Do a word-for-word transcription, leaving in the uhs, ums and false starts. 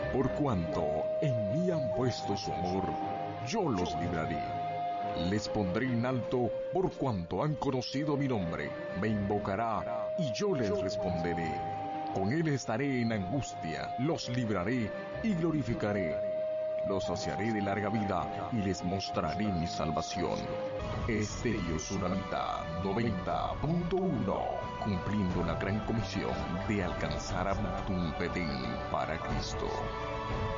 Por cuanto en mí han puesto su amor, yo los libraré. Les pondré en alto por cuanto han conocido mi nombre. Me invocará y yo les responderé. Con él estaré en angustia, los libraré y glorificaré. Los saciaré de larga vida y les mostraré mi salvación. Estéreo Tsunamita noventa punto uno, cumpliendo la gran comisión de alcanzar a Montún Petén para Cristo.